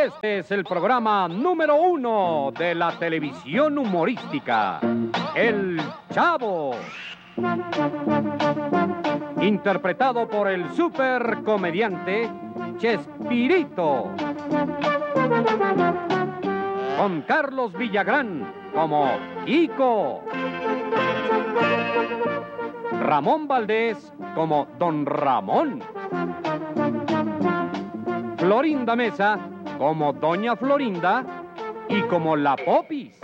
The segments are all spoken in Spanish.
Este es el programa número 1 de la televisión humorística, El Chavo. Interpretado por el supercomediante Chespirito. Con Carlos Villagrán como Kiko. Ramón Valdés como Don Ramón. Florinda Mesa como Doña Florinda y como La Popis.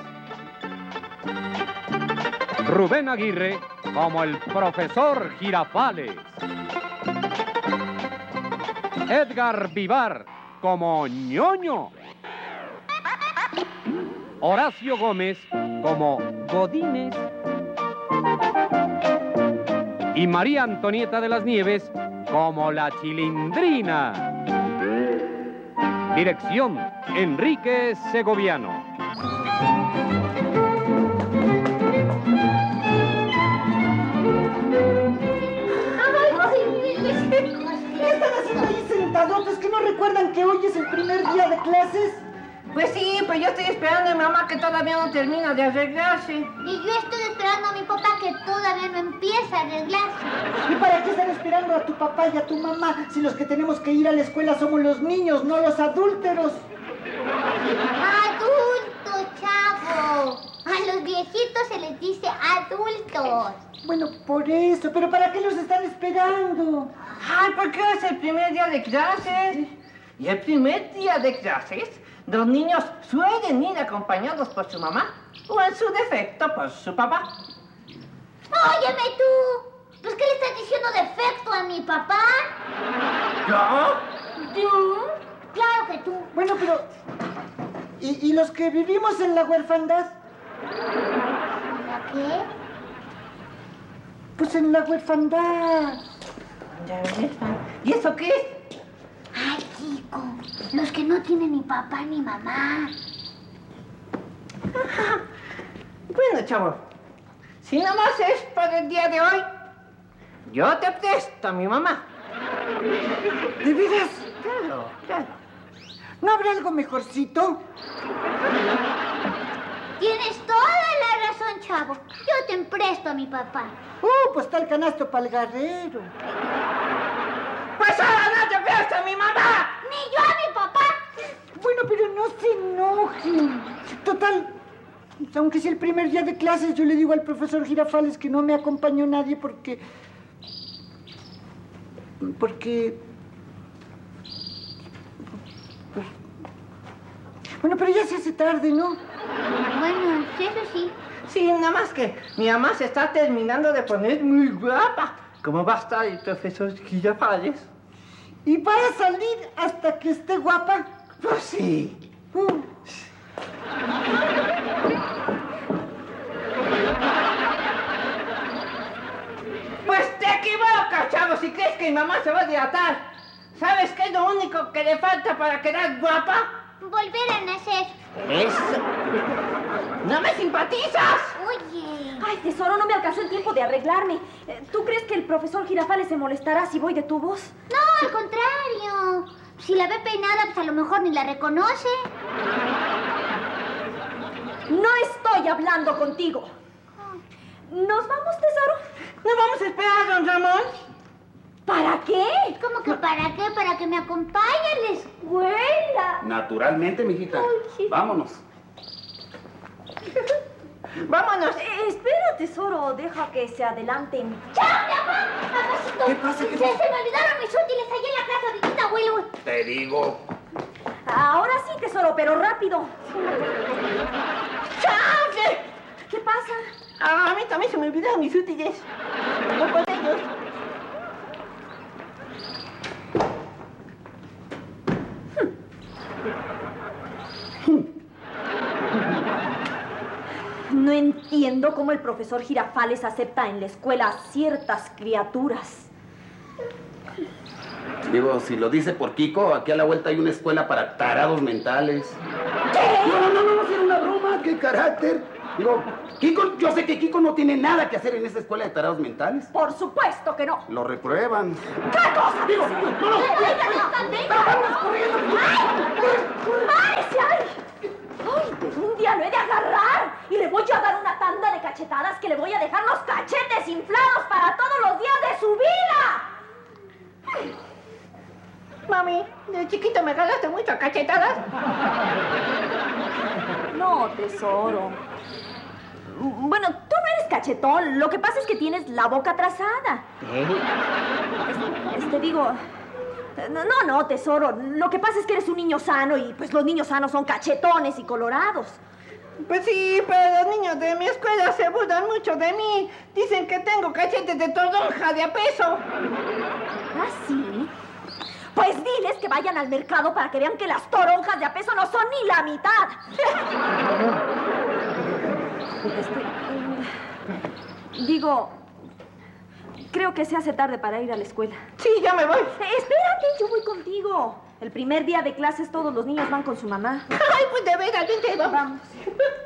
Rubén Aguirre como el profesor Girafales. Edgar Vivar como Ñoño. Horacio Gómez como Godínez. Y María Antonieta de las Nieves como la Chilindrina. Dirección, Enrique Segoviano. ¿Qué están haciendo ahí sentadotes? ¿Que no recuerdan que hoy es el primer día de clases? Pues sí, pues yo estoy esperando a mi mamá que todavía no termina de arreglarse. Y yo estoy esperando a mi papá que todavía no empieza a arreglarse. ¿Y para qué están esperando a tu papá y a tu mamá si los que tenemos que ir a la escuela somos los niños, no los adúlteros? Adulto, chavo. A los viejitos se les dice adultos. Bueno, por eso, pero ¿para qué los están esperando? Ay, porque es el primer día de clases. Y el primer día de clases, los niños suelen ir acompañados por su mamá o en su defecto por su papá. Óyeme tú, pues ¿qué le estás diciendo defecto a mi papá? ¿Yo? ¿Tú? Claro que tú. Bueno, pero... ¿Y los que vivimos en la huerfandad? ¿La qué? Pues en la huerfandad. Ya ves, ¿y eso qué es? Ay, Kiko, los que no tienen ni papá ni mamá. Bueno, chavo, si nada más es para el día de hoy, yo te presto a mi mamá. ¿De veras? Claro, claro. ¿No habrá algo mejorcito? Tienes toda la razón, chavo. Yo te presto a mi papá. Pues está el canasto para el garrero. ¡Pues ahora no te presto a mi mamá! ¡Ni yo a mi papá! Bueno, pero no se enojen. Total, aunque sea el primer día de clases, yo le digo al profesor Girafales que no me acompañó nadie porque... Bueno, pero ya se hace tarde, ¿no? Bueno, sí, eso sí. Sí, nada más que mi mamá se está terminando de poner muy guapa. ¿Cómo va a estar el profesor Girafales? ¿Y va a salir hasta que esté guapa? Pues sí. Pues te equivocas, chavo, si crees que mi mamá se va a dilatar. ¿Sabes qué es lo único que le falta para quedar guapa? Volver a nacer. Eso. ¡No me simpatizas! Oye. Ay, tesoro, no me alcanzó el tiempo de arreglarme. ¿Tú crees que el profesor Girafales se molestará si voy de tubos? No, al contrario. Si la ve peinada, pues a lo mejor ni la reconoce. No estoy hablando contigo. ¿Nos vamos, tesoro? ¿No vamos a esperar a don Ramón? ¿Para qué? ¿Cómo que para qué? Para que me acompañe a la escuela. Naturalmente, mijita. Ay, sí. Vámonos. ¡Vámonos! Espera, tesoro, deja que se adelanten. ¡Chao, mi mamá! Papacito. ¿Qué pasa? ¿Qué Se pasa? me olvidaron mis útiles allá en la casa de mi abuelo. Te digo. Ahora sí, tesoro, pero rápido. ¡Chao! ¿Qué pasa? A mí también se me olvidaron mis útiles. No con ellos. No entiendo cómo el profesor Girafales acepta en la escuela a ciertas criaturas. Digo, si lo dice por Kiko, aquí a la vuelta hay una escuela para tarados mentales. ¿Qué? No, era una broma, qué carácter. Digo, Kiko, yo sé que Kiko no tiene nada que hacer en esa escuela de tarados mentales. Por supuesto que no. Lo reprueban. ¿Qué cosa? Digo, no. Pero vámonos corriendo. ¡Ay! que le voy a dejar los cachetes inflados para todos los días de su vida. Mami, de chiquito me ganaste muchas cachetadas. No, tesoro. Bueno, tú no eres cachetón. Lo que pasa es que tienes la boca atrasada. Digo... No, tesoro. Lo que pasa es que eres un niño sano y pues los niños sanos son cachetones y colorados. Pues sí, pero los niños de mi escuela se burlan mucho de mí. Dicen que tengo cachetes de toronja de a peso. ¿Ah, sí? Pues diles que vayan al mercado para que vean que las toronjas de a peso no son ni la mitad. Creo que se hace tarde para ir a la escuela. Sí, ya me voy. Espérate, yo voy contigo. El primer día de clases todos los niños van con su mamá. Ay, pues de veras, yo te Vamos.